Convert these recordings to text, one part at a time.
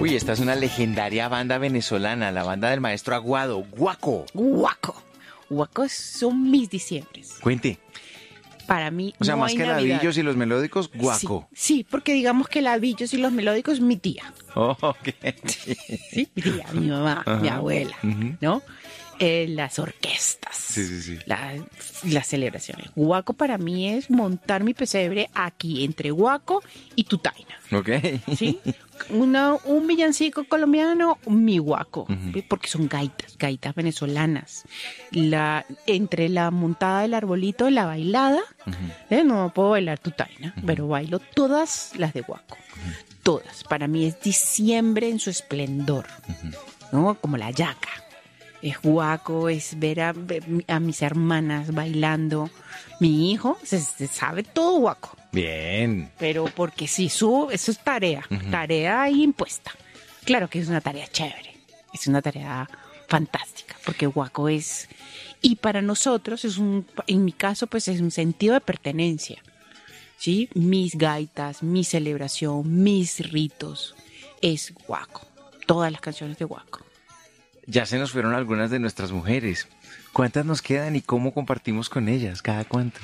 Uy, esta es una legendaria banda venezolana, la banda del maestro Aguado, Guaco. Guaco. Guaco son mis diciembres. Cuente. Para mí O sea, no más hay que Navidad. Labillos y los melódicos, Guaco. Sí, porque digamos que Labillos y los melódicos, mi tía. Oh, ok. Sí, mi tía, mi mamá, mi abuela, ¿no? Las orquestas, Sí. las celebraciones. Guaco para mí es montar mi pesebre aquí entre Guaco y Tutaina. Ok. ¿Sí? Un villancico colombiano, mi Guaco, porque son gaitas venezolanas. Entre la montada del arbolito y la bailada, no puedo bailar Tutaina, pero bailo todas las de Guaco. Todas. Para mí es diciembre en su esplendor, ¿no? Como la yaca. Es Guaco, es ver a mis hermanas bailando. Mi hijo se sabe todo Guaco. Bien. Pero porque sí, eso es tarea, tarea ahí impuesta. Claro que es una tarea chévere, es una tarea fantástica, porque Guaco es, y para nosotros en mi caso, pues es un sentido de pertenencia, ¿sí? Mis gaitas, mi celebración, mis ritos, es Guaco, todas las canciones de Guaco. Ya se nos fueron algunas de nuestras mujeres. ¿Cuántas nos quedan y cómo compartimos con ellas? ¿Cada cuánto?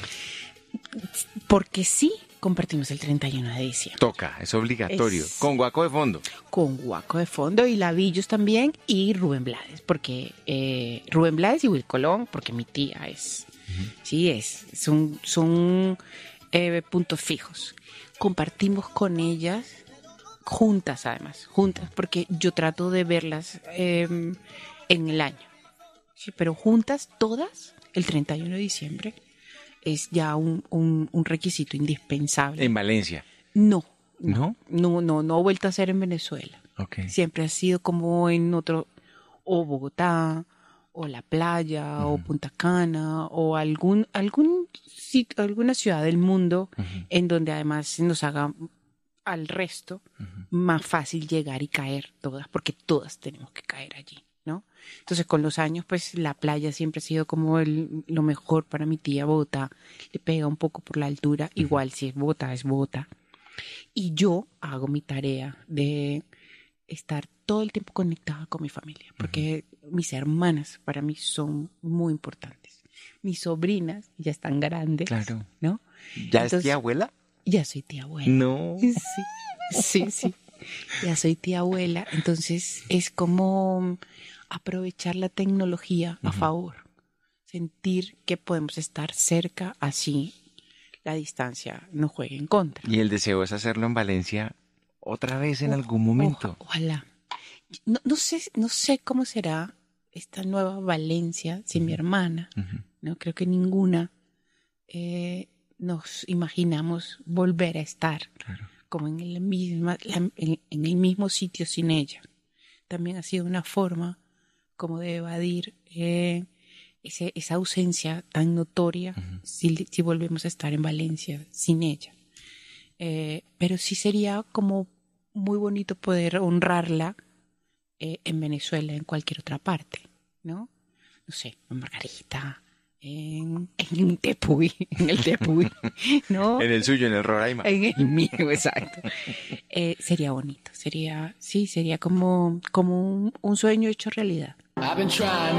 Porque sí, compartimos el 31 de diciembre. Toca, es obligatorio. Con Guaco de fondo. Con Guaco de fondo y Labillos también y Rubén Blades, porque Rubén Blades y Will Colón, porque mi tía es, son puntos fijos. Compartimos con ellas juntas, además, porque yo trato de verlas en el año. Sí, pero juntas todas, el 31 de diciembre, es ya un requisito indispensable. ¿En Valencia? No he vuelto a hacer en Venezuela. Okay. Siempre ha sido como en otro, o Bogotá, o la playa, o Punta Cana, o algún sitio, alguna ciudad del mundo en donde además nos haga al resto más fácil llegar y caer todas, porque todas tenemos que caer allí, ¿no? Entonces con los años pues la playa siempre ha sido como lo mejor para mi tía. Bogotá le pega un poco por la altura, igual si es Bogotá, es Bogotá. Y yo hago mi tarea de estar todo el tiempo conectada con mi familia, porque mis hermanas para mí son muy importantes. Mis sobrinas ya están grandes, claro, ¿no? ¿Ya es tía abuela? Ya soy tía abuela. No. Sí. Ya soy tía abuela. Entonces es como aprovechar la tecnología a favor. Sentir que podemos estar cerca, así la distancia nos juegue en contra. Y el deseo es hacerlo en Valencia otra vez en algún momento. Ojalá. No sé cómo será esta nueva Valencia sin mi hermana. No creo que ninguna nos imaginamos volver a estar como en el mismo sitio sin ella. También ha sido una forma como de evadir esa ausencia tan notoria si volvemos a estar en Valencia sin ella. Pero sí sería como muy bonito poder honrarla en Venezuela, en cualquier otra parte, ¿no? No sé, en Margarita, en Tepuy, en el Tepuy, ¿no? En el suyo, en el Roraima. En el mío, exacto. Sería bonito, sería como un sueño hecho realidad. I've been trying